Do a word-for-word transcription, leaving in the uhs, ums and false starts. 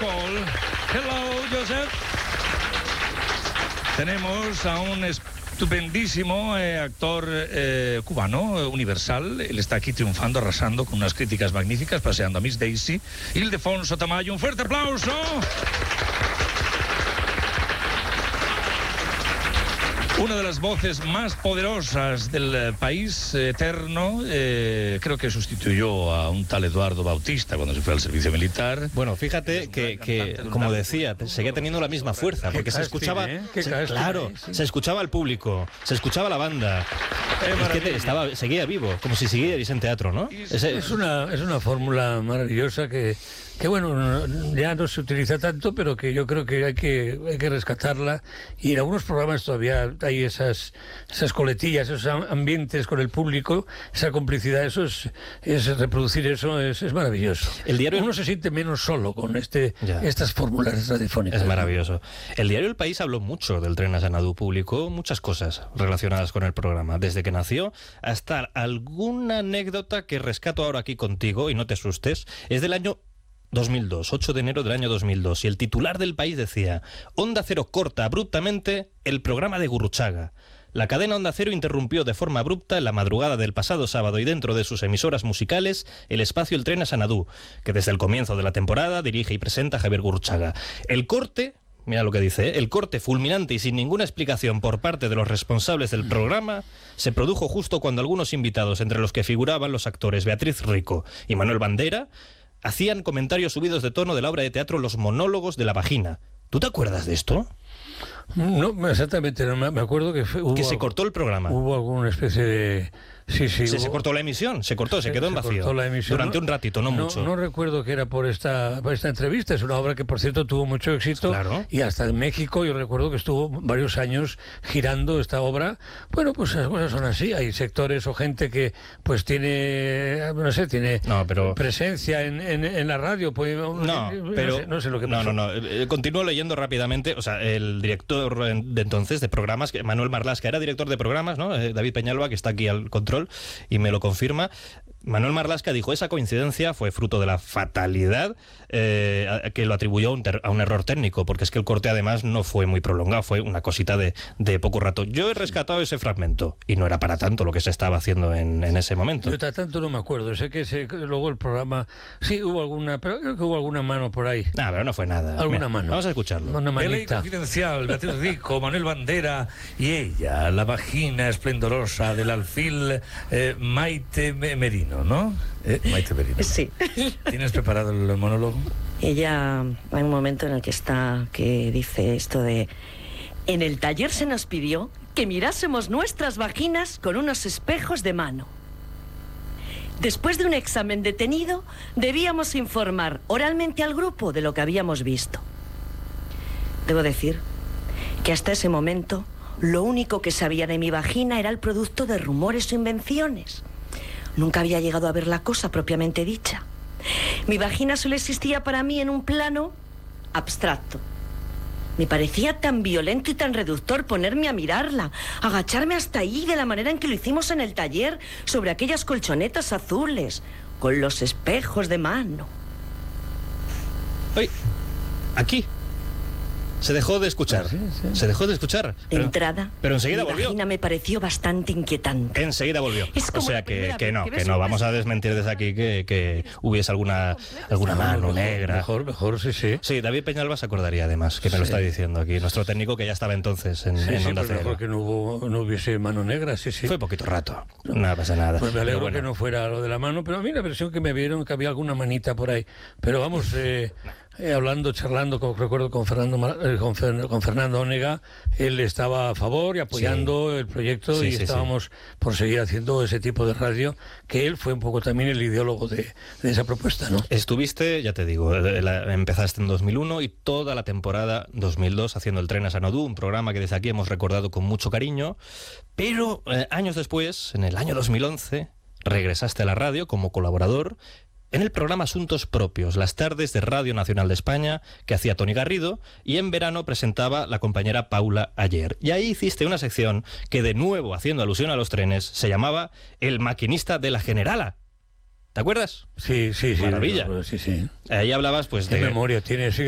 call. Hello, Joseph. Tenemos a un estupendísimo eh, actor eh, cubano, eh, universal. Él está aquí triunfando, arrasando con unas críticas magníficas, paseando a Miss Daisy. Ildefonso Tamayo, un fuerte aplauso. Una de las voces más poderosas del eh, país eterno, eh, creo que sustituyó a un tal Eduardo Bautista cuando se fue al servicio militar. Bueno, fíjate que, que como decía, seguía teniendo la misma fuerza, porque se escuchaba, ¿eh? se, claro, se escuchaba al público, se escuchaba la banda. Es que te, estaba, seguía vivo, como si siguierais en teatro, ¿no? Ese, es una, es una fórmula maravillosa que, que bueno, no, ya no se utiliza tanto, pero que yo creo que hay que, hay que rescatarla. Y en algunos programas todavía hay esas, esas coletillas, esos ambientes con el público, esa complicidad, eso es, es reproducir eso es, es maravilloso. El diario... Uno se siente menos solo con este, estas fórmulas radiofónicas. Es maravilloso. El diario El País habló mucho del tren a Xanadu, publicó muchas cosas relacionadas con el programa, desde que nació hasta alguna anécdota que rescato ahora aquí contigo, y no te asustes. Es del año dos mil dos, ocho de enero del año dos mil dos, y el titular del País decía: Onda Cero corta abruptamente el programa de Gurruchaga. La cadena Onda Cero interrumpió de forma abrupta en la madrugada del pasado sábado y dentro de sus emisoras musicales el espacio El Tren a Xanadu, que desde el comienzo de la temporada dirige y presenta Javier Gurruchaga. El corte... Mira lo que dice, ¿eh? El corte fulminante y sin ninguna explicación por parte de los responsables del programa se produjo justo cuando algunos invitados, entre los que figuraban los actores Beatriz Rico y Manuel Bandera, hacían comentarios subidos de tono de la obra de teatro Los monólogos de la vagina. ¿Tú te acuerdas de esto? No, exactamente, no, me acuerdo que fue, hubo, que se cortó el programa. Hubo alguna especie de... Sí, sí, se, hubo... se cortó la emisión, se cortó, se, se quedó en vacío. Se cortó la emisión. Durante no, un ratito, no, no mucho. No recuerdo que era por esta, por esta entrevista. Es una obra que, por cierto, tuvo mucho éxito. Claro. Y hasta en México, yo recuerdo que estuvo varios años girando esta obra. Bueno, pues las cosas son así. Hay sectores o gente que, pues, tiene, no sé, tiene no, pero... presencia en, en, en la radio. Pues, no, no, pero... sé, no sé lo que pasó. No, no, no. Continúo leyendo rápidamente. O sea, el director de entonces de programas, Manuel Marlasca, era director de programas, ¿no? David Peñalba, que está aquí al control y me lo confirma. Manuel Marlasca dijo: esa coincidencia fue fruto de la fatalidad, eh, que lo atribuyó a un, ter- a un error técnico, porque es que el corte además no fue muy prolongado, fue una cosita de, de poco rato. Yo he rescatado ese fragmento y no era para tanto lo que se estaba haciendo en, en ese momento. Yo tanto no me acuerdo, sé que se, luego el programa, sí hubo alguna, pero creo que hubo alguna mano por ahí. No, pero no fue nada. Alguna Mira, mano. Vamos a escucharlo. Una manita. Ley confidencial, Beatriz Rico, Manuel Bandera y ella, la vagina esplendorosa del alfil eh, Maite Merino. ¿No? Eh, Maite Merino. Sí. ¿Tienes preparado el monólogo? Ella, hay un momento en el que está, que dice esto de: en el taller se nos pidió que mirásemos nuestras vaginas con unos espejos de mano. Después de un examen detenido, debíamos informar oralmente al grupo de lo que habíamos visto. Debo decir que hasta ese momento, lo único que sabía de mi vagina era el producto de rumores o invenciones. Nunca había llegado a ver la cosa propiamente dicha. Mi vagina solo existía para mí en un plano abstracto. Me parecía tan violento y tan reductor ponerme a mirarla, agacharme hasta ahí de la manera en que lo hicimos en el taller, sobre aquellas colchonetas azules, con los espejos de mano. ¡Ay! Aquí. Se dejó de escuchar. Sí, sí. Se dejó de escuchar. De pero, entrada, pero enseguida mi volvió. vagina me pareció bastante inquietante. Enseguida volvió. O sea que, que no, que, que no. Vamos a desmentir desde aquí que, que hubiese alguna alguna mano mejor, negra. Mejor, mejor, sí, sí. Sí, David Peñalba se acordaría además, que me sí. lo está diciendo aquí. Nuestro técnico que ya estaba entonces en, sí, en sí, Onda Cero. Mejor que no, hubo, no hubiese mano negra, sí, sí. Fue poquito rato. No pasa nada. Pues me alegro bueno. que no fuera lo de la mano, pero a mí la versión que me vieron que había alguna manita por ahí. Pero vamos... Eh, Eh, hablando, charlando, con, recuerdo con Fernando eh, con, Fer, con Fernando Onega, él estaba a favor y apoyando sí. el proyecto sí, y sí, estábamos sí. por seguir haciendo ese tipo de radio, que él fue un poco también el ideólogo de, de esa propuesta, ¿no? Estuviste, ya te digo, la, empezaste en dos mil uno y toda la temporada dos mil dos haciendo El Tren a Xanadu, un programa que desde aquí hemos recordado con mucho cariño, pero eh, años después, en el año dos mil once, regresaste a la radio como colaborador en el programa Asuntos Propios, las tardes de Radio Nacional de España, que hacía Toni Garrido, y en verano presentaba la compañera Paula Ayer. Y ahí hiciste una sección que, de nuevo, haciendo alusión a los trenes, se llamaba El maquinista de la Generala. ¿Te acuerdas? Sí, sí, sí. Maravilla. Sí, sí. Ahí hablabas, pues, ¿Qué de... memoria tiene? Sí.